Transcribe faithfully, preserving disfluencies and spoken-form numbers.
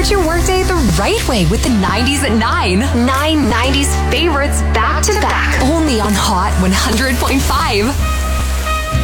Start your workday the right way with the nineties at nine. Nine nineties favorites back to back. Only on Hot one hundred point five.